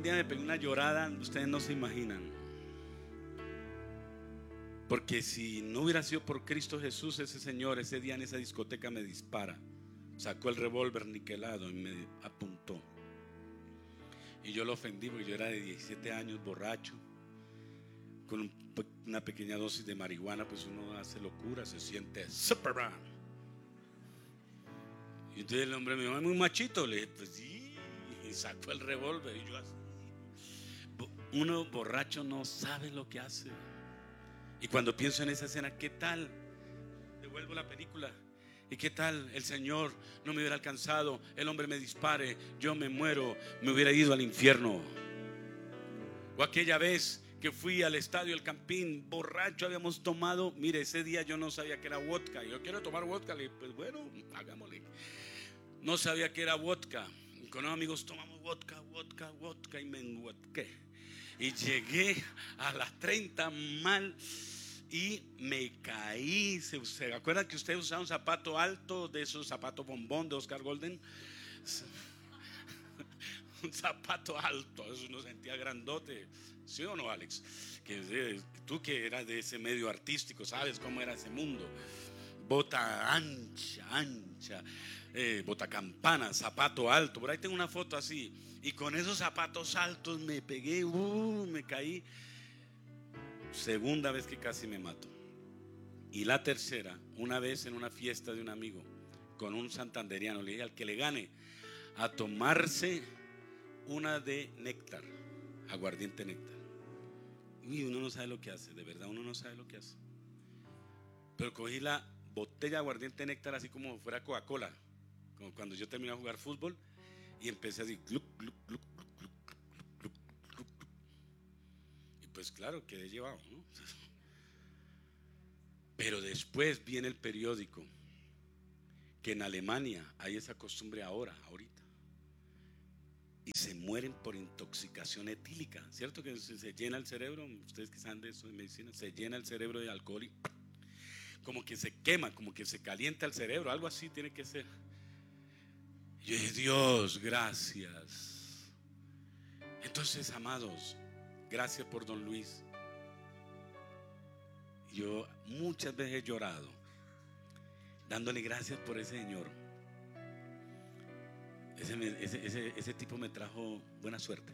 día me pegué una llorada, ustedes no se imaginan. Porque si no hubiera sido por Cristo Jesús, ese señor ese día en esa discoteca me dispara. Sacó el revólver niquelado y me apuntó. Y yo lo ofendí porque yo era de 17 años, borracho, con una pequeña dosis de marihuana. Pues uno hace locura, se siente Superman. Y entonces el hombre me dijo: es muy machito. Le dije: pues sí. Y sacó el revólver. Y yo así. Uno borracho no sabe lo que hace. Y cuando pienso en esa escena, ¿qué tal? Devuelvo la película. ¿Y qué tal el Señor no me hubiera alcanzado? El hombre me dispare, yo me muero, me hubiera ido al infierno. O aquella vez que fui al estadio El Campín, borracho, habíamos tomado. Mire, ese día yo no sabía que era vodka. Yo quiero tomar vodka. Le dije: pues bueno, hagámosle. No sabía que era vodka. Y con los amigos tomamos vodka y me enguatqué. Y llegué a las 30 mal y me caí. ¿Se acuerdan que usted usaba un zapato alto, de esos zapatos bombón de Oscar Golden? Un zapato alto, eso uno sentía grandote. ¿Sí o no, Alex? Tú que eras de ese medio artístico, sabes cómo era ese mundo. Bota ancha, bota campana, zapato alto. Por ahí tengo una foto así. Y con esos zapatos altos me pegué, me caí. Segunda vez que casi me mato. Y la tercera, una vez en una fiesta de un amigo con un santanderiano, le dije: al que le gane a tomarse una de néctar, aguardiente néctar. Y uno no sabe lo que hace, de verdad uno no sabe lo que hace. Pero cogí la botella de aguardiente néctar así como fuera Coca-Cola, como cuando yo terminé de jugar fútbol, y empecé así, gluc, gluc, gluc, gluc, gluc, gluc, gluc, gluc. Y pues claro, quedé llevado, ¿no? Pero después viene el periódico que en Alemania hay esa costumbre ahorita, y se mueren por intoxicación etílica. ¿Cierto que se llena el cerebro? Ustedes que saben de eso de medicina, se llena el cerebro de alcohol y como que se quema, como que se calienta el cerebro, algo así tiene que ser. Y yo dije: Dios, gracias. Entonces, amados, gracias por don Luis. Yo muchas veces he llorado dándole gracias por ese señor. Ese tipo me trajo buena suerte.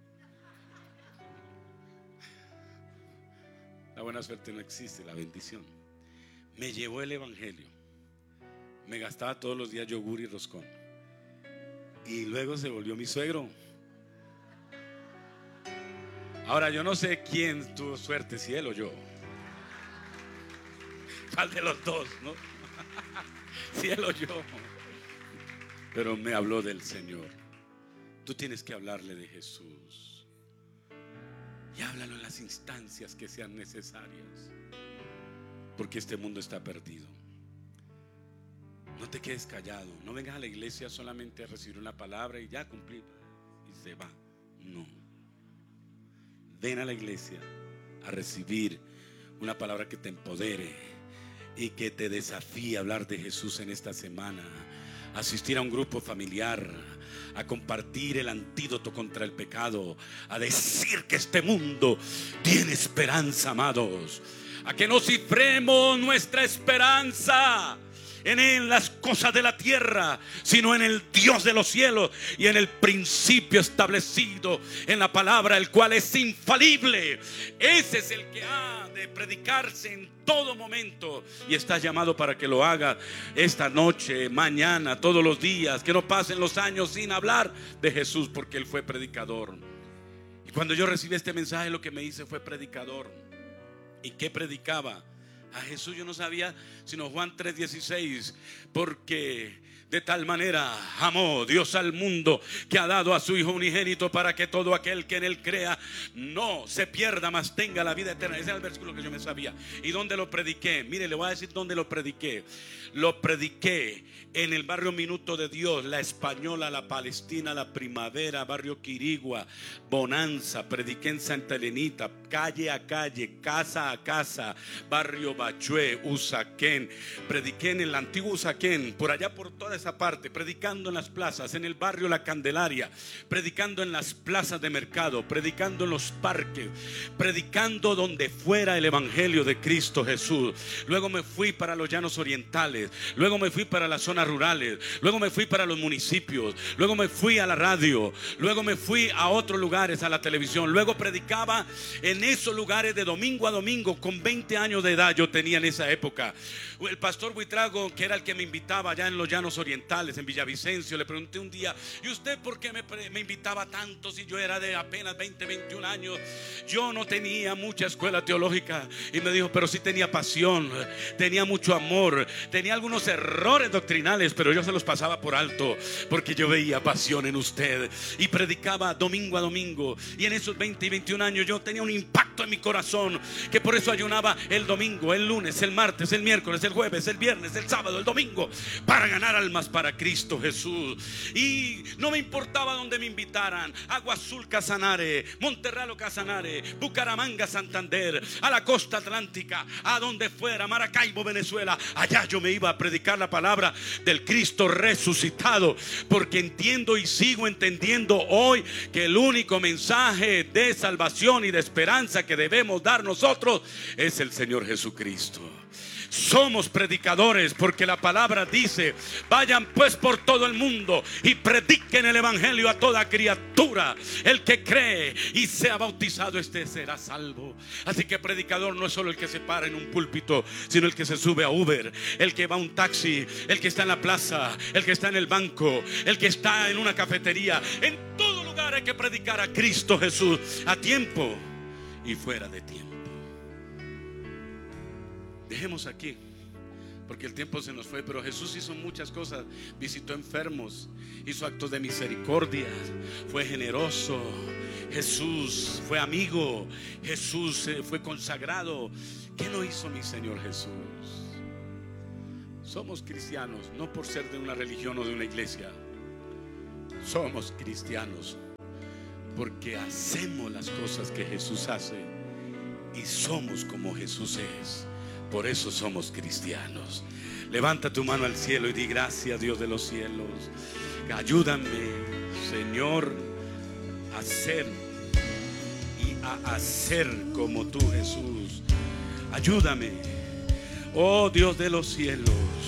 La buena suerte no existe, la bendición. Me llevó el evangelio. Me gastaba todos los días yogur y roscón. Y luego se volvió mi suegro. Ahora yo no sé quién tuvo suerte, si él o yo. ¿Cuál de los dos, no? Si él o yo. Pero me habló del Señor. Tú tienes que hablarle de Jesús. Y háblalo en las instancias que sean necesarias. Porque este mundo está perdido. No te quedes callado. No vengas a la iglesia solamente a recibir una palabra y ya cumplir y se va. No. Ven a la iglesia a recibir una palabra que te empodere y que te desafíe a hablar de Jesús en esta semana. Asistir a un grupo familiar, a compartir el antídoto contra el pecado, a decir que este mundo tiene esperanza, amados. A que no cifremos nuestra esperanza en las cosas de la tierra, sino en el Dios de los cielos y en el principio establecido en la palabra, el cual es infalible. Ese es el que ha de predicarse en todo momento y está llamado para que lo haga esta noche, mañana, todos los días. Que no pasen los años sin hablar de Jesús, porque Él fue predicador. Y cuando yo recibí este mensaje, lo que me hice fue predicador. ¿Y qué predicaba? A Jesús yo no sabía sino Juan 3:16, porque de tal manera amó Dios al mundo que ha dado a su Hijo unigénito, para que todo aquel que en Él crea no se pierda, mas tenga la vida eterna. Ese era el versículo que yo me sabía. ¿Y dónde lo prediqué? Mire, le voy a decir dónde lo prediqué. Lo prediqué en el barrio Minuto de Dios, La Española, La Palestina, La Primavera, barrio Quirigua, Bonanza. Prediqué en Santa Elenita, calle a calle, casa a casa, barrio Bachué, Usaquén. Prediqué en el antiguo Usaquén, por allá por toda esa parte, predicando en las plazas, en el barrio La Candelaria, predicando en las plazas de mercado, predicando en los parques, predicando donde fuera el evangelio de Cristo Jesús. Luego me fui para los llanos orientales, luego me fui para las zonas rurales, luego me fui para los municipios, luego me fui a la radio, luego me fui a otros lugares, a la televisión. Luego predicaba en esos lugares de domingo a domingo. Con 20 años de edad yo tenía en esa época. El pastor Buitrago, que era el que me invitaba allá en los llanos orientales, en Villavicencio, le pregunté un día: ¿y usted por qué me invitaba tanto si yo era de apenas 20, 21 años? Yo no tenía mucha escuela teológica. Y me dijo: pero sí tenía pasión, tenía mucho amor, tenía algunos errores doctrinales, pero yo se los pasaba por alto, porque yo veía pasión en usted. Y predicaba domingo a domingo. Y en esos 20 y 21 años yo tenía un impacto en mi corazón, que por eso ayunaba el domingo, el lunes, el martes, el miércoles, el jueves, el viernes, el sábado, el domingo, para ganar almas para Cristo Jesús. Y no me importaba donde me invitaran: Agua Azul Casanare, Monterralo Casanare, Bucaramanga Santander, a la costa atlántica, a donde fuera, Maracaibo Venezuela. Allá yo me iba a predicar la palabra del Cristo resucitado, porque entiendo y sigo entendiendo hoy que el único mensaje de salvación y de esperanza que debemos dar nosotros es el Señor Jesucristo. Somos predicadores porque la palabra dice: vayan pues por todo el mundo y prediquen el evangelio a toda criatura. El que cree y sea bautizado, será salvo. Así que predicador no es solo el que se para en un púlpito, sino el que se sube a Uber, el que va a un taxi, el que está en la plaza, el que está en el banco, el que está en una cafetería. En todo lugar hay que predicar a Cristo Jesús, a tiempo y fuera de tiempo. Dejemos aquí, porque el tiempo se nos fue. Pero Jesús hizo muchas cosas. Visitó enfermos, hizo actos de misericordia, fue generoso. Jesús fue amigo, Jesús fue consagrado. ¿Qué no hizo mi Señor Jesús? Somos cristianos no por ser de una religión o de una iglesia. Somos cristianos porque hacemos las cosas que Jesús hace y somos como Jesús es. Por eso somos cristianos. Levanta tu mano al cielo y di: gracias, Dios de los cielos. Ayúdame, Señor, a ser y a hacer como tú, Jesús. Ayúdame, oh Dios de los cielos.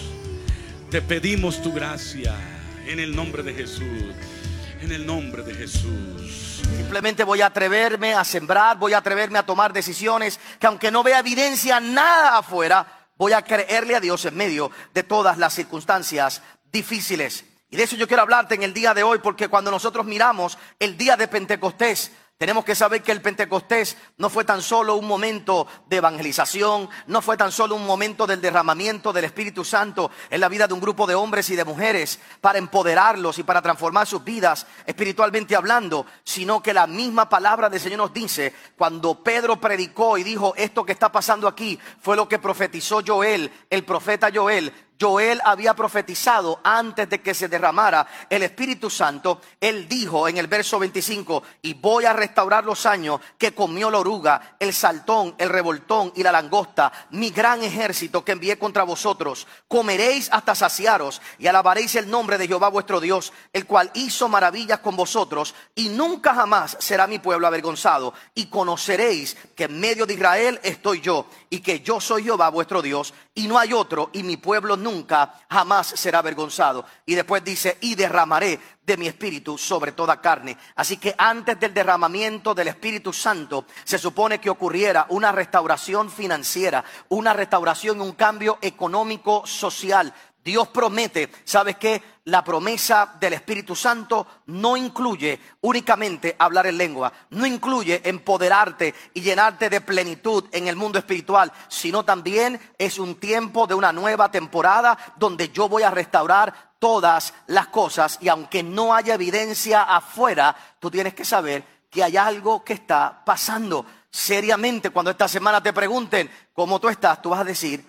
Te pedimos tu gracia en el nombre de Jesús. En el nombre de Jesús. Simplemente voy a atreverme a sembrar, voy a atreverme a tomar decisiones que, aunque no vea evidencia nada afuera, voy a creerle a Dios en medio de todas las circunstancias difíciles. Y de eso yo quiero hablarte en el día de hoy, porque cuando nosotros miramos el día de Pentecostés, tenemos que saber que el Pentecostés no fue tan solo un momento de evangelización, no fue tan solo un momento del derramamiento del Espíritu Santo en la vida de un grupo de hombres y de mujeres para empoderarlos y para transformar sus vidas espiritualmente hablando, sino que la misma palabra del Señor nos dice, cuando Pedro predicó y dijo: esto que está pasando aquí fue lo que profetizó Joel, el profeta Joel. Joel había profetizado antes de que se derramara el Espíritu Santo. Él dijo en el verso 25: y voy a restaurar los años que comió la oruga, el saltón, el revoltón y la langosta, mi gran ejército que envié contra vosotros. Comeréis hasta saciaros y alabaréis el nombre de Jehová vuestro Dios, el cual hizo maravillas con vosotros, y nunca jamás será mi pueblo avergonzado. Y conoceréis que en medio de Israel estoy yo, y que yo soy Jehová vuestro Dios, y no hay otro, y mi pueblo nunca jamás será avergonzado. Y después dice: y derramaré de mi espíritu sobre toda carne. Así que antes del derramamiento del Espíritu Santo se supone que ocurriera una restauración financiera, una restauración, un cambio económico, social. Dios promete, ¿sabes qué? La promesa del Espíritu Santo no incluye únicamente hablar en lengua, no incluye empoderarte y llenarte de plenitud en el mundo espiritual, sino también es un tiempo de una nueva temporada donde yo voy a restaurar todas las cosas. Y aunque no haya evidencia afuera, tú tienes que saber que hay algo que está pasando. Seriamente, cuando esta semana te pregunten cómo tú estás, tú vas a decir: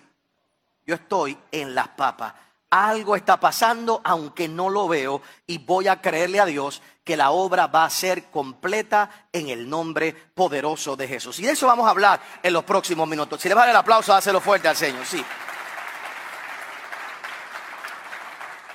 yo estoy en las papas. Algo está pasando aunque no lo veo, y voy a creerle a Dios que la obra va a ser completa en el nombre poderoso de Jesús. Y de eso vamos a hablar en los próximos minutos. Si le vale el aplauso, dáselo fuerte al Señor. Sí.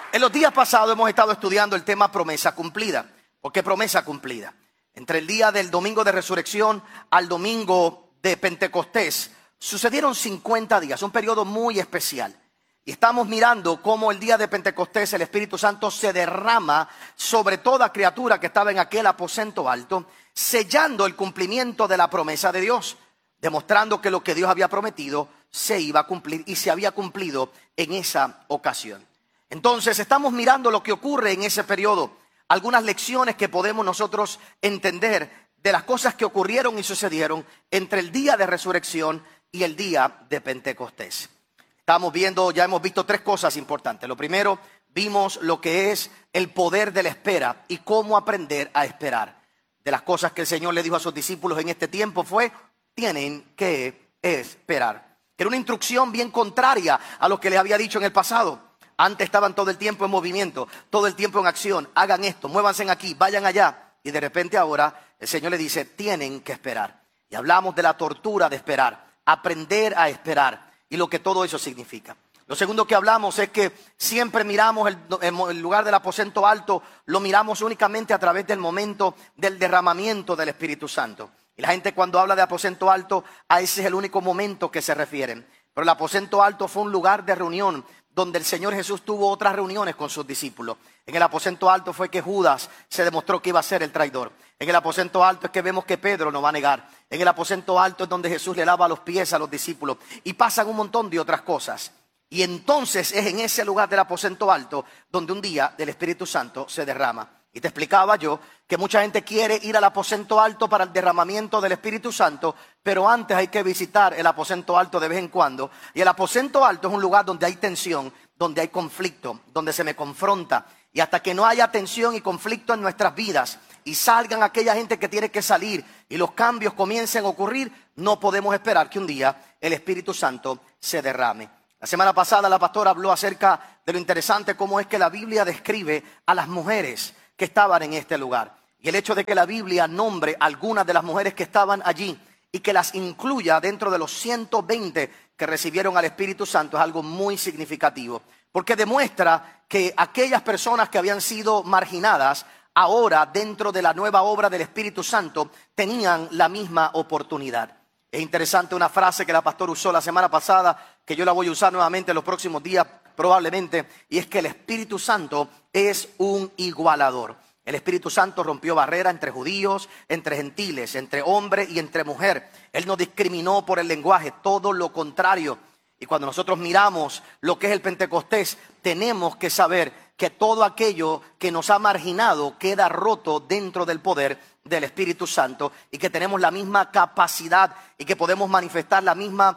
En los días pasados hemos estado estudiando el tema promesa cumplida. ¿Por qué promesa cumplida? Entre el día del domingo de resurrección al domingo de Pentecostés sucedieron 50 días, un periodo muy especial. Y estamos mirando cómo el día de Pentecostés el Espíritu Santo se derrama sobre toda criatura que estaba en aquel aposento alto, sellando el cumplimiento de la promesa de Dios, demostrando que lo que Dios había prometido se iba a cumplir y se había cumplido en esa ocasión. Entonces estamos mirando lo que ocurre en ese periodo, algunas lecciones que podemos nosotros entender de las cosas que ocurrieron y sucedieron entre el día de resurrección y el día de Pentecostés. Estamos viendo, ya hemos visto tres cosas importantes. Lo primero, vimos lo que es el poder de la espera y cómo aprender a esperar. De las cosas que el Señor le dijo a sus discípulos en este tiempo fue, tienen que esperar. Era una instrucción bien contraria a lo que les había dicho en el pasado. Antes estaban todo el tiempo en movimiento, todo el tiempo en acción. Hagan esto, muévanse aquí, vayan allá. Y de repente ahora el Señor le dice, tienen que esperar. Y hablamos de la tortura de esperar, aprender a esperar y lo que todo eso significa. Lo segundo que hablamos es que siempre miramos el lugar del aposento alto, lo miramos únicamente a través del momento del derramamiento del Espíritu Santo. Y la gente cuando habla de aposento alto, a ese es el único momento que se refieren. Pero el aposento alto fue un lugar de reunión donde el Señor Jesús tuvo otras reuniones con sus discípulos. En el aposento alto fue que Judas se demostró que iba a ser el traidor. En el aposento alto es que vemos que Pedro no va a negar. En el aposento alto es donde Jesús le lava los pies a los discípulos. Y pasan un montón de otras cosas. Y entonces es en ese lugar del aposento alto donde un día el Espíritu Santo se derrama. Y te explicaba yo que mucha gente quiere ir al aposento alto para el derramamiento del Espíritu Santo, pero antes hay que visitar el aposento alto de vez en cuando. Y el aposento alto es un lugar donde hay tensión, donde hay conflicto, donde se me confronta. Y hasta que no haya tensión y conflicto en nuestras vidas y salgan aquella gente que tiene que salir y los cambios comiencen a ocurrir, no podemos esperar que un día el Espíritu Santo se derrame. La semana pasada la pastora habló acerca de lo interesante cómo es que la Biblia describe a las mujeres que estaban en este lugar. Y el hecho de que la Biblia nombre algunas de las mujeres que estaban allí y que las incluya dentro de los 120 que recibieron al Espíritu Santo es algo muy significativo. Porque demuestra que aquellas personas que habían sido marginadas, ahora dentro de la nueva obra del Espíritu Santo, tenían la misma oportunidad. Es interesante una frase que la pastora usó la semana pasada, que yo la voy a usar nuevamente en los próximos días probablemente, y es que el Espíritu Santo es un igualador. El Espíritu Santo rompió barreras entre judíos, entre gentiles, entre hombre y entre mujer. Él no discriminó por el lenguaje, todo lo contrario. Y cuando nosotros miramos lo que es el Pentecostés, tenemos que saber que todo aquello que nos ha marginado queda roto dentro del poder del Espíritu Santo y que tenemos la misma capacidad y que podemos manifestar la misma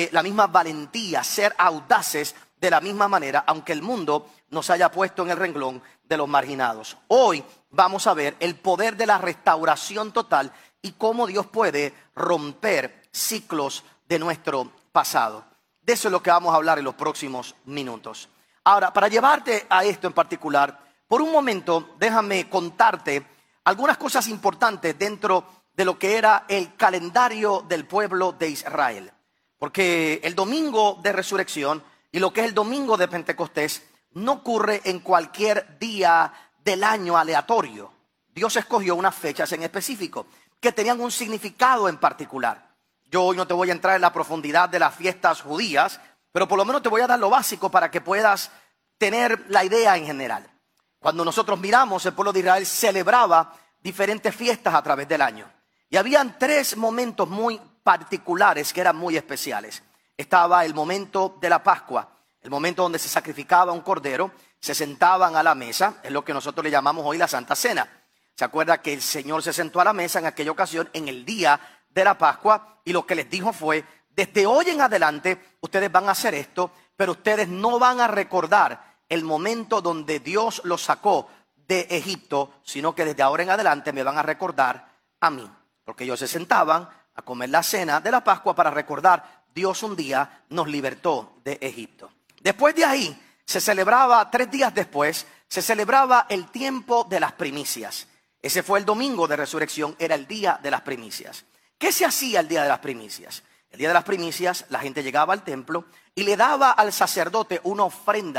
valentía, ser audaces de la misma manera, aunque el mundo nos haya puesto en el renglón de los marginados. Hoy vamos a ver el poder de la restauración total y cómo Dios puede romper ciclos de nuestro pasado. De eso es lo que vamos a hablar en los próximos minutos. Ahora, para llevarte a esto en particular, por un momento déjame contarte algunas cosas importantes dentro de lo que era el calendario del pueblo de Israel. Porque el domingo de resurrección y lo que es el domingo de Pentecostés no ocurre en cualquier día del año aleatorio. Dios escogió unas fechas en específico que tenían un significado en particular. Yo hoy no te voy a entrar en la profundidad de las fiestas judías, pero por lo menos te voy a dar lo básico para que puedas tener la idea en general. Cuando nosotros miramos, el pueblo de Israel celebraba diferentes fiestas a través del año. Y habían tres momentos muy particulares que eran muy especiales. Estaba el momento de la Pascua, el momento donde se sacrificaba un cordero, se sentaban a la mesa, es lo que nosotros le llamamos hoy la Santa Cena. ¿Se acuerda que el Señor se sentó a la mesa en aquella ocasión, en el día de la Pascua? Y lo que les dijo fue, desde hoy en adelante ustedes van a hacer esto, pero ustedes no van a recordar el momento donde Dios los sacó de Egipto, sino que desde ahora en adelante me van a recordar a mí. Porque ellos se sentaban a comer la cena de la Pascua para recordar, Dios un día nos libertó de Egipto. Después de ahí, se celebraba 3 días después, se celebraba el tiempo de las primicias. Ese fue el domingo de resurrección, era el día de las primicias. ¿Qué se hacía el día de las primicias? El día de las primicias, la gente llegaba al templo y le daba al sacerdote una ofrenda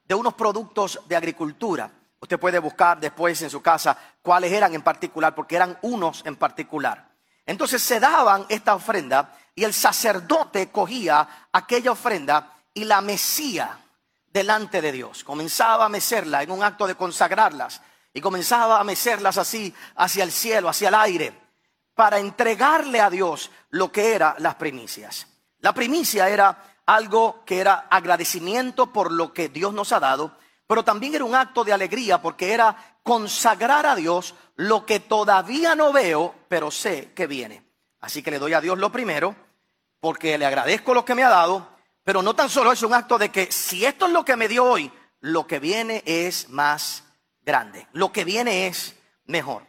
de unos productos de agricultura. Usted puede buscar después en su casa cuáles eran en particular, porque eran unos en particular. Entonces se daban esta ofrenda y el sacerdote cogía aquella ofrenda y la mecía delante de Dios. Comenzaba a mecerla en un acto de consagrarlas y comenzaba a mecerlas así hacia el cielo, hacia el aire, para entregarle a Dios lo que eran las primicias. La primicia era algo que era agradecimiento por lo que Dios nos ha dado, pero también era un acto de alegría porque era consagrar a Dios lo que todavía no veo, pero sé que viene. Así que le doy a Dios lo primero porque le agradezco lo que me ha dado, pero no tan solo es un acto de que si esto es lo que me dio hoy, lo que viene es más grande, lo que viene es mejor.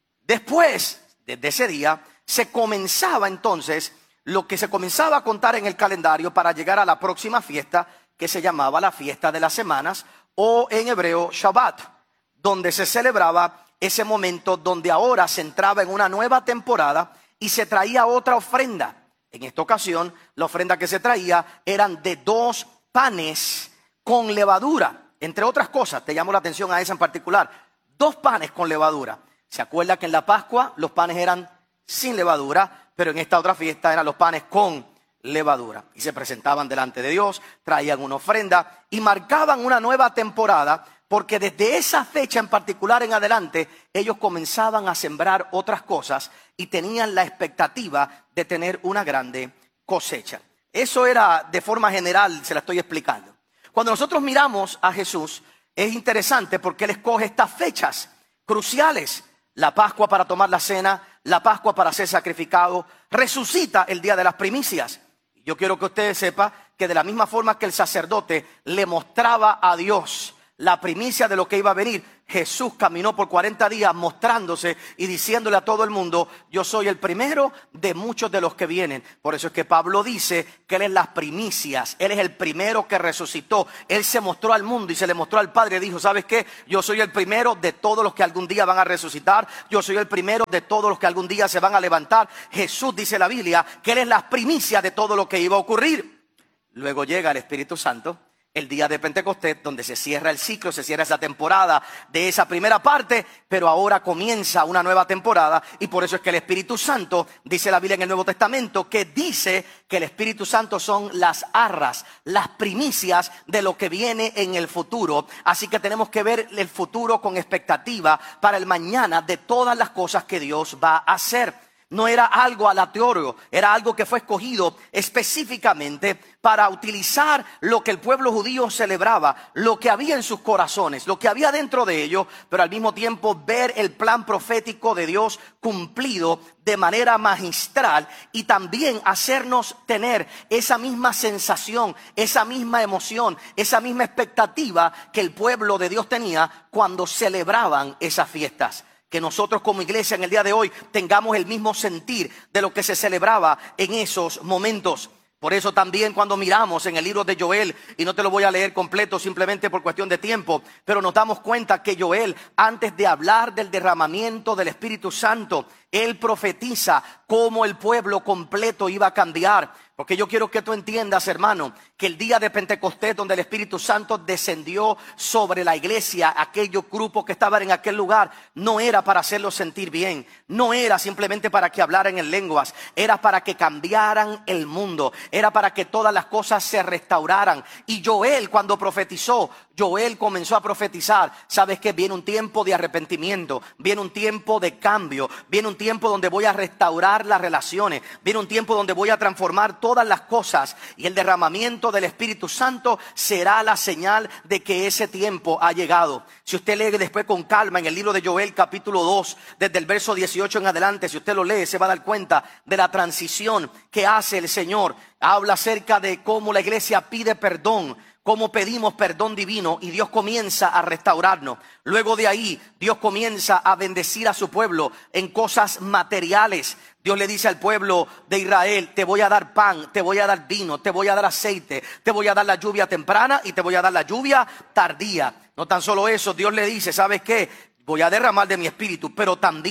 Después, desde ese día, se comenzaba entonces lo que se comenzaba a contar en el calendario para llegar a la próxima fiesta, que se llamaba la fiesta de las semanas, o en hebreo Shabbat, donde se celebraba ese momento donde ahora se entraba en una nueva temporada y se traía otra ofrenda. En esta ocasión, la ofrenda que se traía eran de 2 panes con levadura. Entre otras cosas, te llamo la atención a esa en particular, 2 panes con levadura. ¿Se acuerda que en la Pascua los panes eran sin levadura? Pero en esta otra fiesta eran los panes con levadura. Y se presentaban delante de Dios, traían una ofrenda y marcaban una nueva temporada, porque desde esa fecha en particular en adelante, ellos comenzaban a sembrar otras cosas y tenían la expectativa de tener una grande cosecha. Eso era de forma general, se la estoy explicando. Cuando nosotros miramos a Jesús, es interesante porque Él escoge estas fechas cruciales. La Pascua para tomar la cena, la Pascua para ser sacrificado, resucita el día de las primicias. Yo quiero que ustedes sepan que de la misma forma que el sacerdote le mostraba a Dios la primicia de lo que iba a venir, Jesús caminó por 40 días mostrándose y diciéndole a todo el mundo: yo soy el primero de muchos de los que vienen. Por eso es que Pablo dice que Él es las primicias, Él es el primero que resucitó. Él se mostró al mundo y se le mostró al Padre. Dijo: ¿sabes qué? Yo soy el primero de todos los que algún día van a resucitar. Yo soy el primero de todos los que algún día se van a levantar. Jesús, dice la Biblia, que Él es las primicias de todo lo que iba a ocurrir. Luego llega el Espíritu Santo, el día de Pentecostés, donde se cierra el ciclo, se cierra esa temporada de esa primera parte, pero ahora comienza una nueva temporada. Y por eso es que el Espíritu Santo, dice la Biblia en el Nuevo Testamento, que dice que el Espíritu Santo son las arras, las primicias de lo que viene en el futuro. Así que tenemos que ver el futuro con expectativa para el mañana de todas las cosas que Dios va a hacer. No era algo aleatorio, era algo que fue escogido específicamente para utilizar lo que el pueblo judío celebraba, lo que había en sus corazones, lo que había dentro de ellos, pero al mismo tiempo ver el plan profético de Dios cumplido de manera magistral y también hacernos tener esa misma sensación, esa misma emoción, esa misma expectativa que el pueblo de Dios tenía cuando celebraban esas fiestas. Que nosotros como iglesia en el día de hoy tengamos el mismo sentir de lo que se celebraba en esos momentos. Por eso también cuando miramos en el libro de Joel, y no te lo voy a leer completo simplemente por cuestión de tiempo, pero nos damos cuenta que Joel, antes de hablar del derramamiento del Espíritu Santo, él profetiza cómo el pueblo completo iba a cambiar. Porque yo quiero que tú entiendas, hermano, que el día de Pentecostés, donde el Espíritu Santo descendió sobre la iglesia, aquellos grupos que estaban en aquel lugar, no era para hacerlos sentir bien, no era simplemente para que hablaran en lenguas, era para que cambiaran el mundo, era para que todas las cosas se restauraran. Y Joel, cuando profetizó, Joel comenzó a profetizar: sabes que viene un tiempo de arrepentimiento, viene un tiempo de cambio, viene un tiempo donde voy a restaurar las relaciones, viene un tiempo donde voy a transformar todas las cosas, y el derramamiento del Espíritu Santo será la señal de que ese tiempo ha llegado. Si usted lee después con calma en el libro de Joel capítulo 2, desde el verso 18 en adelante, si usted lo lee, se va a dar cuenta de la transición que hace el Señor. Habla acerca de cómo la iglesia pide perdón, cómo pedimos perdón divino y Dios comienza a restaurarnos. Luego de ahí, Dios comienza a bendecir a su pueblo en cosas materiales. Dios le dice al pueblo de Israel: te voy a dar pan, te voy a dar vino, te voy a dar aceite, te voy a dar la lluvia temprana y te voy a dar la lluvia tardía. No tan solo eso, Dios le dice: ¿sabes qué? Voy a derramar de mi espíritu, pero también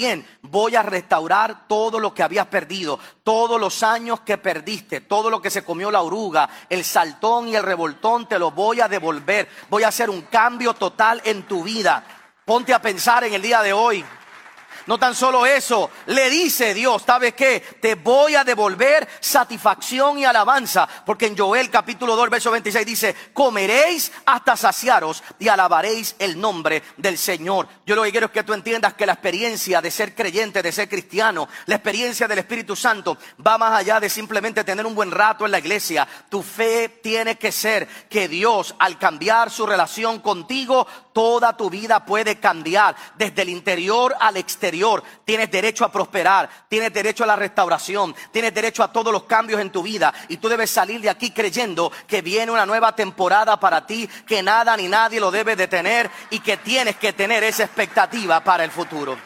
voy a restaurar todo lo que habías perdido, todos los años que perdiste, todo lo que se comió la oruga, el saltón y el revoltón, te lo voy a devolver. Voy a hacer un cambio total en tu vida. Ponte a pensar en el día de hoy. No tan solo eso, le dice Dios, ¿sabes qué? Te voy a devolver satisfacción y alabanza. Porque en Joel capítulo 2, verso 26 dice, comeréis hasta saciaros y alabaréis el nombre del Señor. Yo lo que quiero es que tú entiendas que la experiencia de ser creyente, de ser cristiano, la experiencia del Espíritu Santo va más allá de simplemente tener un buen rato en la iglesia. Tu fe tiene que ser que Dios, al cambiar su relación contigo, toda tu vida puede cambiar desde el interior al exterior. Tienes derecho a prosperar, tienes derecho a la restauración, tienes derecho a todos los cambios en tu vida. Y tú debes salir de aquí creyendo que viene una nueva temporada para ti, que nada ni nadie lo debe detener y que tienes que tener esa expectativa para el futuro.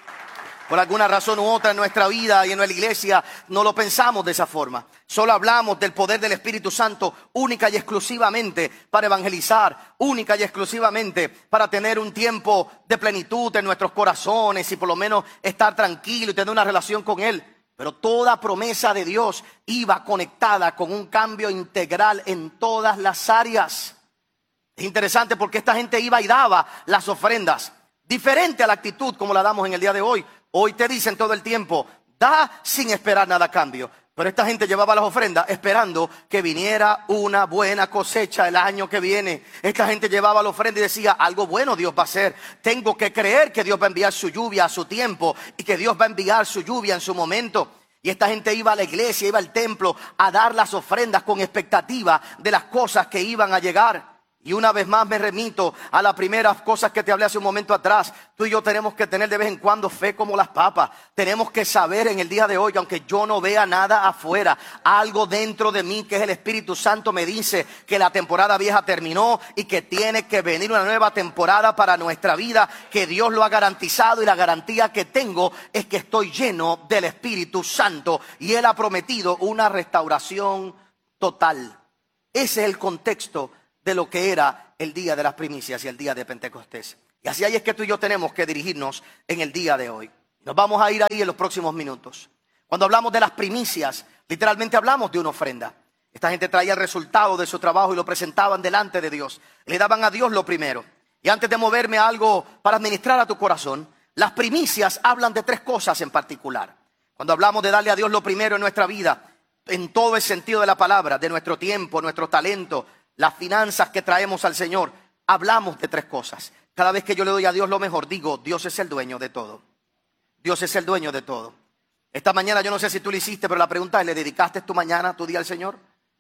Por alguna razón u otra en nuestra vida y en nuestra iglesia no lo pensamos de esa forma. Solo hablamos del poder del Espíritu Santo única y exclusivamente para evangelizar, única y exclusivamente para tener un tiempo de plenitud en nuestros corazones y por lo menos estar tranquilo y tener una relación con Él. Pero toda promesa de Dios iba conectada con un cambio integral en todas las áreas. Es interesante porque esta gente iba y daba las ofrendas, diferente a la actitud como la damos en el día de hoy. Hoy te dicen todo el tiempo, da sin esperar nada a cambio. Pero esta gente llevaba las ofrendas esperando que viniera una buena cosecha el año que viene. Esta gente llevaba la ofrenda y decía, algo bueno Dios va a hacer. Tengo que creer que Dios va a enviar su lluvia a su tiempo y que Dios va a enviar su lluvia en su momento. Y esta gente iba a la iglesia, iba al templo a dar las ofrendas con expectativa de las cosas que iban a llegar. Y una vez más me remito a las primeras cosas que te hablé hace un momento atrás. Tú y yo tenemos que tener de vez en cuando fe como las papas. Tenemos que saber en el día de hoy que aunque yo no vea nada afuera, algo dentro de mí que es el Espíritu Santo me dice que la temporada vieja terminó y que tiene que venir una nueva temporada para nuestra vida, que Dios lo ha garantizado y la garantía que tengo es que estoy lleno del Espíritu Santo y Él ha prometido una restauración total. Ese es el contexto de lo que era el día de las primicias y el día de Pentecostés. Y así ahí es que tú y yo tenemos que dirigirnos en el día de hoy. Nos vamos a ir ahí en los próximos minutos. Cuando hablamos de las primicias, literalmente hablamos de una ofrenda. Esta gente traía el resultado de su trabajo y lo presentaban delante de Dios. Le daban a Dios lo primero. Y antes de moverme a algo para administrar a tu corazón, las primicias hablan de tres cosas en particular. Cuando hablamos de darle a Dios lo primero en nuestra vida, en todo el sentido de la palabra, de nuestro tiempo, nuestro talento, las finanzas que traemos al Señor, hablamos de tres cosas. Cada vez que yo le doy a Dios lo mejor, digo, Dios es el dueño de todo. Dios es el dueño de todo. Esta mañana yo no sé si tú lo hiciste, pero la pregunta es, ¿le dedicaste tu mañana, tu día al Señor?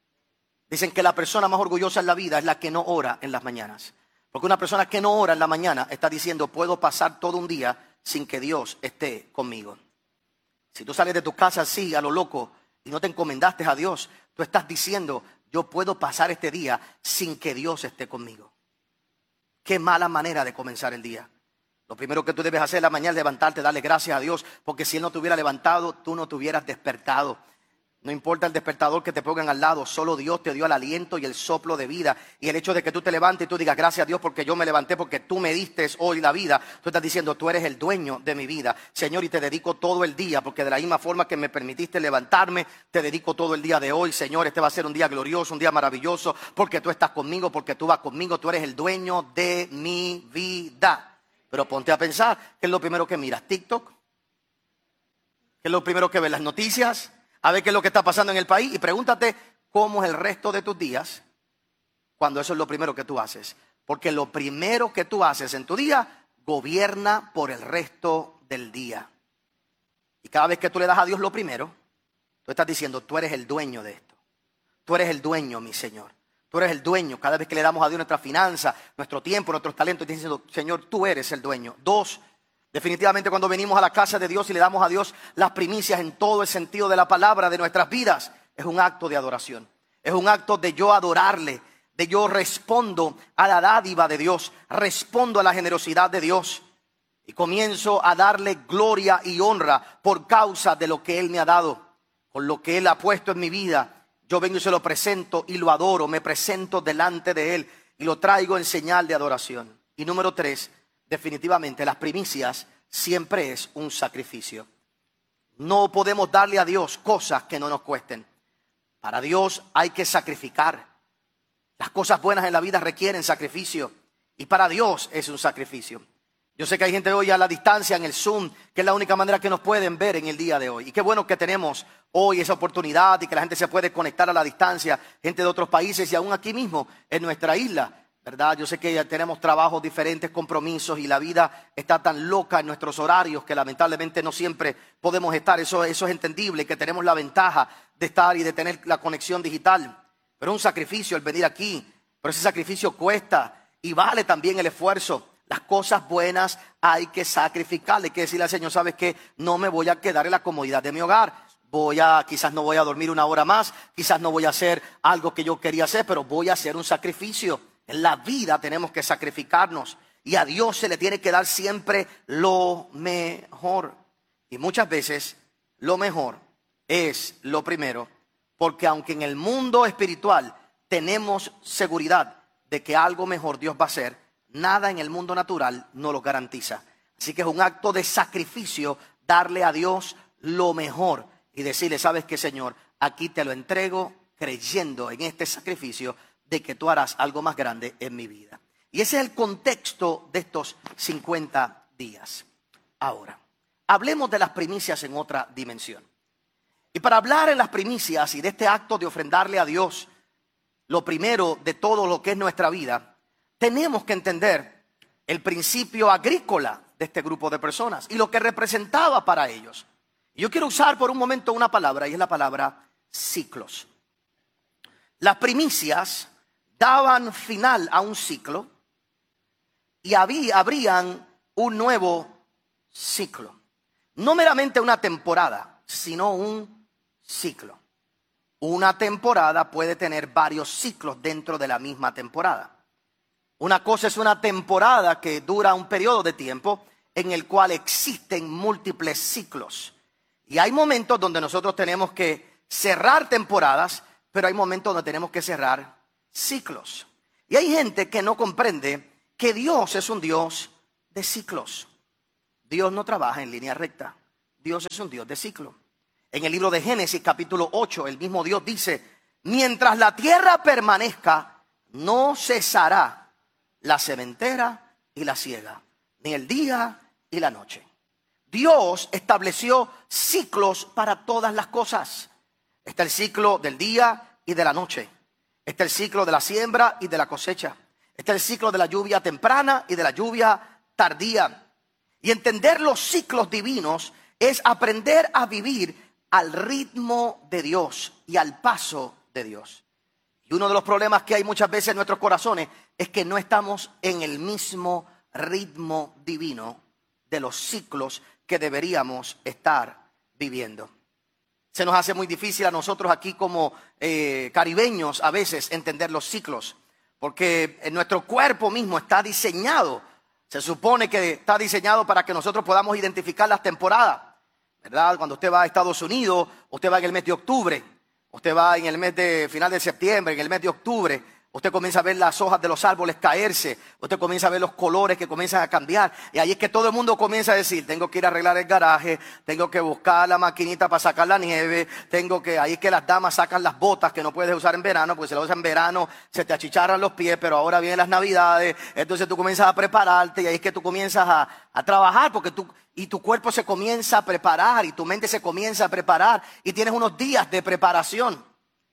Dicen que la persona más orgullosa en la vida es la que no ora en las mañanas. Porque una persona que no ora en la mañana está diciendo, puedo pasar todo un día sin que Dios esté conmigo. Si tú sales de tu casa así, a lo loco, y no te encomendaste a Dios, tú estás diciendo, yo puedo pasar este día sin que Dios esté conmigo. Qué mala manera de comenzar el día. Lo primero que tú debes hacer en la mañana es levantarte, darle gracias a Dios, porque si Él no te hubiera levantado, tú no te hubieras despertado. No importa el despertador que te pongan al lado, solo Dios te dio el aliento y el soplo de vida. Y el hecho de que tú te levantes y tú digas gracias a Dios porque yo me levanté, porque tú me diste hoy la vida. Tú estás diciendo, tú eres el dueño de mi vida, Señor, y te dedico todo el día, porque de la misma forma que me permitiste levantarme, te dedico todo el día de hoy, Señor. Este va a ser un día glorioso, un día maravilloso, porque tú estás conmigo, porque tú vas conmigo, tú eres el dueño de mi vida. Pero ponte a pensar, ¿qué es lo primero que miras? ¿TikTok? ¿Qué es lo primero que ves? ¿Las noticias? A ver qué es lo que está pasando en el país y pregúntate cómo es el resto de tus días cuando eso es lo primero que tú haces. Porque lo primero que tú haces en tu día gobierna por el resto del día. Y cada vez que tú le das a Dios lo primero, tú estás diciendo, tú eres el dueño de esto. Tú eres el dueño, mi Señor. Tú eres el dueño. Cada vez que le damos a Dios nuestra finanza, nuestro tiempo, nuestros talentos, estás diciendo, Señor, tú eres el dueño. Dos, definitivamente cuando venimos a la casa de Dios y le damos a Dios las primicias en todo el sentido de la palabra de nuestras vidas, es un acto de adoración. Es un acto de yo adorarle, de yo respondo a la dádiva de Dios, respondo a la generosidad de Dios y comienzo a darle gloria y honra por causa de lo que Él me ha dado, con lo que Él ha puesto en mi vida. Yo vengo y se lo presento y lo adoro, me presento delante de Él y lo traigo en señal de adoración. Y número tres, definitivamente las primicias siempre es un sacrificio. No podemos darle a Dios cosas que no nos cuesten. Para Dios hay que sacrificar. Las cosas buenas en la vida requieren sacrificio. Y para Dios es un sacrificio. Yo sé que hay gente hoy a la distancia en el Zoom, que es la única manera que nos pueden ver en el día de hoy. Y qué bueno que tenemos hoy esa oportunidad y que la gente se puede conectar a la distancia. Gente de otros países y aún aquí mismo en nuestra isla. ¿Verdad? Yo sé que ya tenemos trabajos diferentes, compromisos y la vida está tan loca en nuestros horarios que lamentablemente no siempre podemos estar. Eso es entendible, que tenemos la ventaja de estar y de tener la conexión digital. Pero es un sacrificio el venir aquí. Pero ese sacrificio cuesta y vale también el esfuerzo. Las cosas buenas hay que sacrificarle. Hay que decirle al Señor, ¿sabes qué? No me voy a quedar en la comodidad de mi hogar. Quizás no voy a dormir una hora más. Quizás no voy a hacer algo que yo quería hacer, pero voy a hacer un sacrificio. En la vida tenemos que sacrificarnos y a Dios se le tiene que dar siempre lo mejor. Y muchas veces lo mejor es lo primero, porque aunque en el mundo espiritual tenemos seguridad de que algo mejor Dios va a hacer, nada en el mundo natural nos lo garantiza. Así que es un acto de sacrificio darle a Dios lo mejor y decirle, ¿sabes qué, Señor? Aquí te lo entrego creyendo en este sacrificio de que tú harás algo más grande en mi vida. Y ese es el contexto de estos 50 días. Ahora, hablemos de las primicias en otra dimensión. Y para hablar en las primicias y de este acto de ofrendarle a Dios lo primero de todo lo que es nuestra vida, tenemos que entender el principio agrícola de este grupo de personas y lo que representaba para ellos. Yo quiero usar por un momento una palabra y es la palabra ciclos. Las primicias daban final a un ciclo y abrían un nuevo ciclo. No meramente una temporada, sino un ciclo. Una temporada puede tener varios ciclos dentro de la misma temporada. Una cosa es una temporada que dura un periodo de tiempo en el cual existen múltiples ciclos. Y hay momentos donde nosotros tenemos que cerrar temporadas, pero hay momentos donde tenemos que cerrar ciclos. Y hay gente que no comprende que Dios es un Dios de ciclos. Dios no trabaja en línea recta. Dios es un Dios de ciclo. En el libro de Génesis capítulo 8, el mismo Dios dice, mientras la tierra permanezca, no cesará la sementera y la siega, ni el día y la noche. Dios estableció ciclos para todas las cosas. Está el ciclo del día y de la noche. Está el ciclo de la siembra y de la cosecha. Está el ciclo de la lluvia temprana y de la lluvia tardía. Y entender los ciclos divinos es aprender a vivir al ritmo de Dios y al paso de Dios. Y uno de los problemas que hay muchas veces en nuestros corazones es que no estamos en el mismo ritmo divino de los ciclos que deberíamos estar viviendo. Se nos hace muy difícil a nosotros aquí como caribeños a veces entender los ciclos, porque nuestro cuerpo mismo está diseñado, se supone que está diseñado para que nosotros podamos identificar las temporadas, ¿verdad? Cuando usted va a Estados Unidos, usted va en el mes de octubre, usted va en el mes de final de septiembre, en el mes de octubre, usted comienza a ver las hojas de los árboles caerse, usted comienza a ver los colores que comienzan a cambiar. Y ahí es que todo el mundo comienza a decir, tengo que ir a arreglar el garaje, tengo que buscar la maquinita para sacar la nieve, ahí es que las damas sacan las botas que no puedes usar en verano, porque si las usas en verano se te achicharran los pies, pero ahora vienen las navidades, entonces tú comienzas a prepararte y ahí es que tú comienzas a trabajar, porque tu cuerpo se comienza a preparar y tu mente se comienza a preparar y tienes unos días de preparación.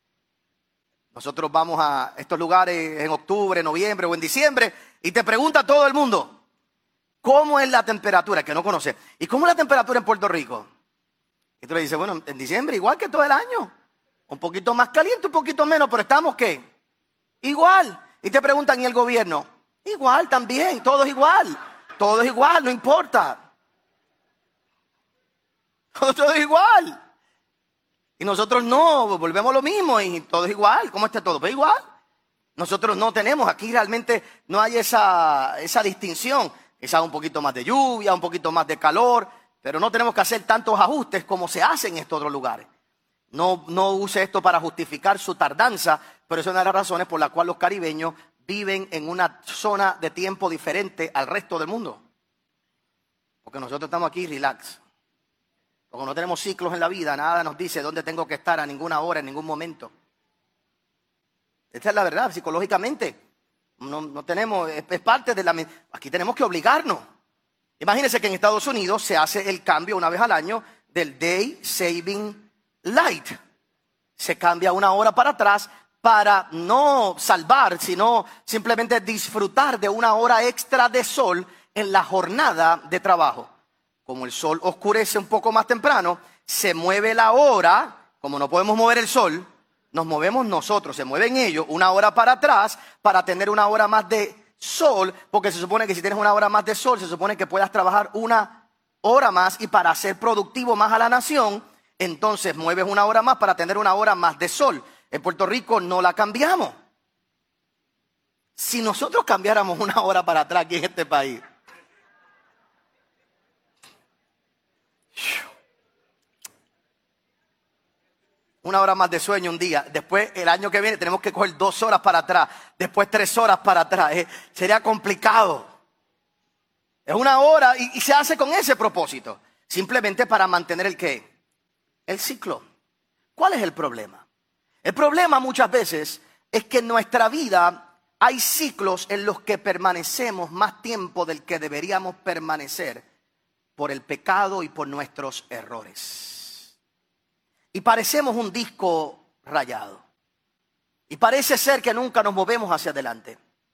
Nosotros vamos a estos lugares en octubre, noviembre o en diciembre y te pregunta todo el mundo, ¿cómo es la temperatura? Que no conoce. ¿Y cómo es la temperatura en Puerto Rico? Y tú le dices, bueno, en diciembre igual que todo el año. Un poquito más caliente, un poquito menos, pero estamos ¿qué? Igual. Y te preguntan, ¿y el gobierno? Igual también, todo es igual. Todo es igual, no importa. Todo es igual. Y nosotros no, volvemos a lo mismo y todo es igual. ¿Cómo está todo? Pues igual. Nosotros no tenemos, aquí realmente no hay esa distinción. Quizás un poquito más de lluvia, un poquito más de calor, pero no tenemos que hacer tantos ajustes como se hacen en estos otros lugares. No use esto para justificar su tardanza, pero es una de las razones por la cual los caribeños viven en una zona de tiempo diferente al resto del mundo. Porque nosotros estamos aquí relax. Porque no tenemos ciclos en la vida, nada nos dice dónde tengo que estar a ninguna hora, en ningún momento. Esta es la verdad, psicológicamente. No tenemos, es parte de la... Aquí tenemos que obligarnos. Imagínense que en Estados Unidos se hace el cambio una vez al año del Day Saving Light. Se cambia una hora para atrás para no salvar, sino simplemente disfrutar de una hora extra de sol en la jornada de trabajo. Como el sol oscurece un poco más temprano, se mueve la hora, como no podemos mover el sol, nos movemos nosotros, se mueven ellos una hora para atrás para tener una hora más de sol, porque se supone que si tienes una hora más de sol, se supone que puedas trabajar una hora más y para ser productivo más a la nación, entonces mueves una hora más para tener una hora más de sol. En Puerto Rico no la cambiamos. Si nosotros cambiáramos una hora para atrás aquí en este país, una hora más de sueño un día. Después, el año que viene, tenemos que coger 2 horas para atrás. Después 3 horas para atrás. Sería complicado. Es una hora y se hace con ese propósito. Simplemente para mantener el ¿qué? El ciclo. ¿Cuál es el problema? El problema muchas veces es que en nuestra vida hay ciclos en los que permanecemos más tiempo del que deberíamos permanecer por el pecado y por nuestros errores. Y parecemos un disco rayado. Y parece ser que nunca nos movemos hacia adelante.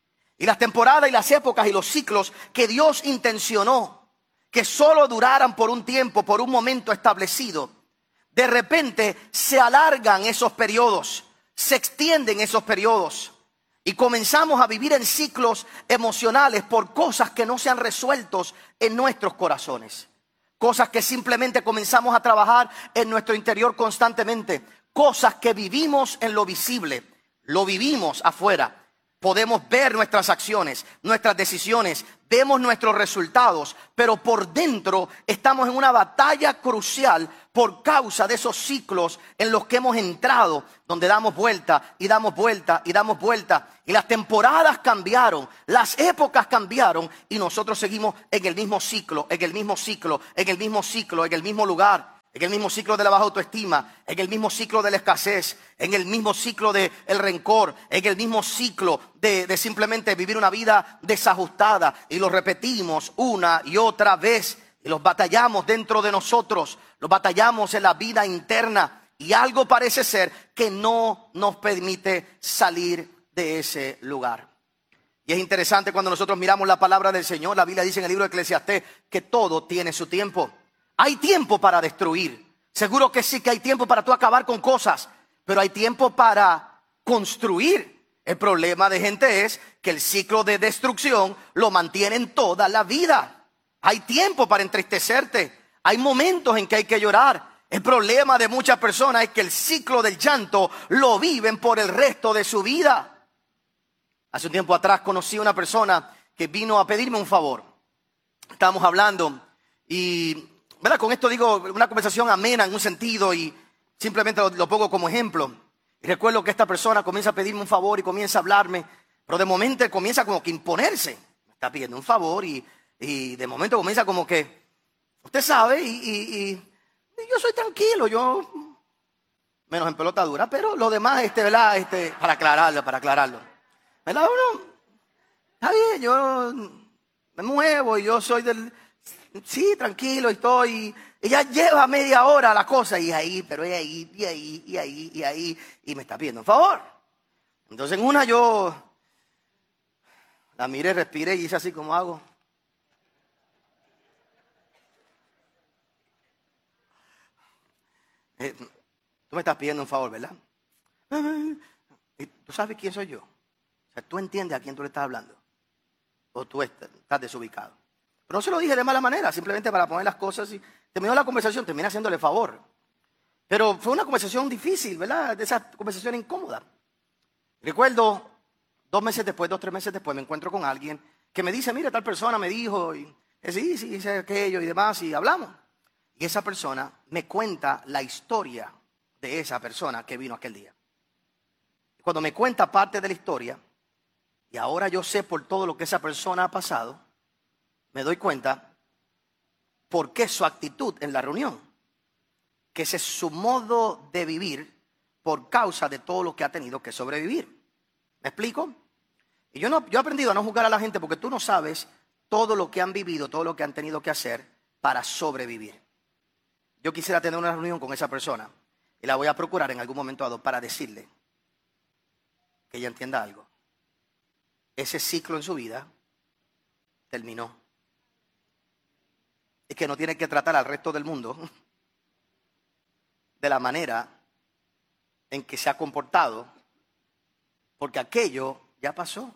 Y las temporadas y las épocas y los ciclos que Dios intencionó que solo duraran por un tiempo, por un momento establecido, de repente se alargan esos periodos, se extienden esos periodos. Y comenzamos a vivir en ciclos emocionales por cosas que no se han resuelto en nuestros corazones. Cosas que simplemente comenzamos a trabajar en nuestro interior constantemente. Cosas que vivimos en lo visible, lo vivimos afuera. Podemos ver nuestras acciones, nuestras decisiones, vemos nuestros resultados, pero por dentro estamos en una batalla crucial por causa de esos ciclos en los que hemos entrado, donde damos vuelta y damos vuelta y damos vuelta. Y las temporadas cambiaron, las épocas cambiaron y nosotros seguimos en el mismo ciclo, en el mismo ciclo, en el mismo ciclo, en el mismo lugar. En el mismo ciclo de la baja autoestima, en el mismo ciclo de la escasez, en el mismo ciclo del rencor, en el mismo ciclo de simplemente vivir una vida desajustada. Y lo repetimos una y otra vez. Y los batallamos dentro de nosotros, los batallamos en la vida interna. Y algo parece ser que no nos permite salir de ese lugar. Y es interesante cuando nosotros miramos la palabra del Señor. La Biblia dice en el libro de Eclesiastés que todo tiene su tiempo. Hay tiempo para destruir. Seguro que sí que hay tiempo para tú acabar con cosas. Pero hay tiempo para construir. El problema de gente es que el ciclo de destrucción lo mantienen toda la vida. Hay tiempo para entristecerte. Hay momentos en que hay que llorar. El problema de muchas personas es que el ciclo del llanto lo viven por el resto de su vida. Hace un tiempo atrás conocí a una persona que vino a pedirme un favor. Estábamos hablando y... ¿verdad? Con esto digo una conversación amena en un sentido y simplemente lo pongo como ejemplo. Y recuerdo que esta persona comienza a pedirme un favor y comienza a hablarme, pero de momento él comienza como que a imponerse. Me está pidiendo un favor y de momento comienza como que, usted sabe, y yo soy tranquilo, yo menos en pelota dura, pero lo demás, ¿verdad? Para aclararlo. ¿Verdad? Uno, está bien, yo me muevo y yo soy del... Sí, tranquilo estoy. Ella lleva media hora la cosa y ahí, pero y ahí, y me está pidiendo un favor. Entonces en una yo la miré, respiré y hice así como hago. Tú me estás pidiendo un favor, ¿verdad? ¿Y tú sabes quién soy yo? O sea, tú entiendes a quién tú le estás hablando. O tú estás desubicado. Pero no se lo dije de mala manera, simplemente para poner las cosas y terminó la conversación, terminé haciéndole favor. Pero fue una conversación difícil, ¿verdad? De esa conversación incómoda. Recuerdo 2 meses después, 2, 3 meses después, me encuentro con alguien que me dice, mira, tal persona me dijo, y sí, hice aquello y demás, y hablamos. Y esa persona me cuenta la historia de esa persona que vino aquel día. Cuando me cuenta parte de la historia, y ahora yo sé por todo lo que esa persona ha pasado, me doy cuenta por qué su actitud en la reunión, que ese es su modo de vivir por causa de todo lo que ha tenido que sobrevivir. ¿Me explico? Y yo he aprendido a no juzgar a la gente porque tú no sabes todo lo que han vivido, todo lo que han tenido que hacer para sobrevivir. Yo quisiera tener una reunión con esa persona y la voy a procurar en algún momento dado para decirle que ella entienda algo. Ese ciclo en su vida terminó. Y que no tiene que tratar al resto del mundo de la manera en que se ha comportado, porque aquello ya pasó.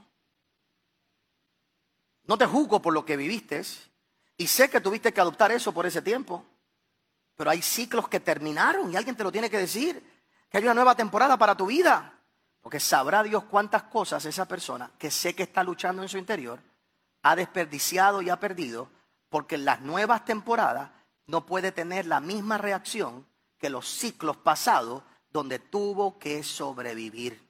No te juzgo por lo que viviste y sé que tuviste que adoptar eso por ese tiempo, pero hay ciclos que terminaron y alguien te lo tiene que decir, que hay una nueva temporada para tu vida, porque sabrá Dios cuántas cosas esa persona que sé que está luchando en su interior ha desperdiciado y ha perdido, porque en las nuevas temporadas no puede tener la misma reacción que los ciclos pasados donde tuvo que sobrevivir.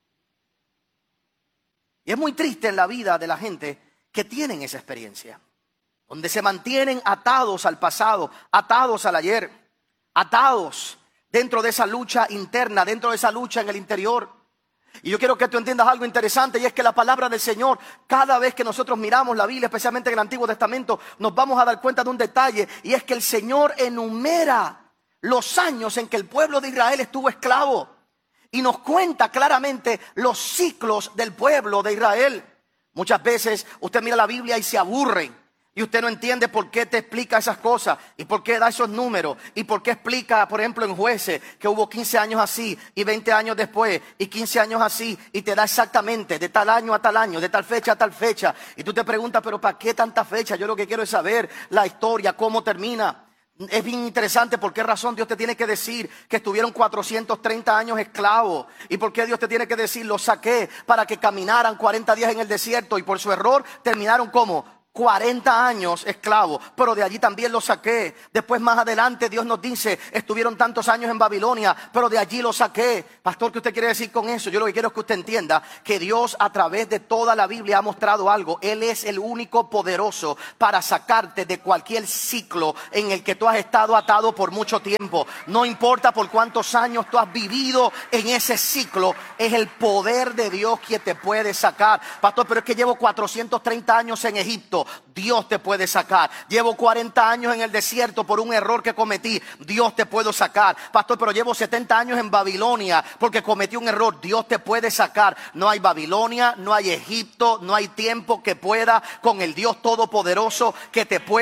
Y es muy triste en la vida de la gente que tienen esa experiencia, donde se mantienen atados al pasado, atados al ayer, atados dentro de esa lucha interna, dentro de esa lucha en el interior. Y yo quiero que tú entiendas algo interesante, y es que la palabra del Señor, cada vez que nosotros miramos la Biblia, especialmente en el Antiguo Testamento, nos vamos a dar cuenta de un detalle, y es que el Señor enumera los años en que el pueblo de Israel estuvo esclavo y nos cuenta claramente los ciclos del pueblo de Israel. Muchas veces usted mira la Biblia y se aburre y usted no entiende por qué te explica esas cosas y por qué da esos números y por qué explica, por ejemplo, en Jueces que hubo 15 años así y 20 años después y 15 años así, y te da exactamente de tal año a tal año, de tal fecha a tal fecha, y tú te preguntas, pero ¿para qué tanta fecha? Yo lo que quiero es saber la historia, cómo termina. Es bien interesante por qué razón Dios te tiene que decir que estuvieron 430 años esclavos. Y por qué Dios te tiene que decir, los saqué para que caminaran 40 días en el desierto. Y por su error terminaron como 40 años esclavos, pero de allí también los saqué. Después más adelante Dios nos dice, estuvieron tantos años en Babilonia, pero de allí los saqué. Pastor, ¿qué usted quiere decir con eso? Yo lo que quiero es que usted entienda que Dios a través de toda la Biblia ha mostrado algo. Él es el único poderoso para sacarte de cualquier ciclo en el que tú has estado atado por mucho tiempo. No importa por cuántos años tú has vivido en ese ciclo, es el poder de Dios quien te puede sacar. Pastor, pero es que llevo 430 años en Egipto. Dios te puede sacar. Llevo 40 años en el desierto por un error que cometí. Dios te puede sacar. Pastor, pero llevo 70 años en Babilonia porque cometí un error. Dios te puede sacar. No hay Babilonia, no hay Egipto, no hay tiempo que pueda con el Dios Todopoderoso que te pueda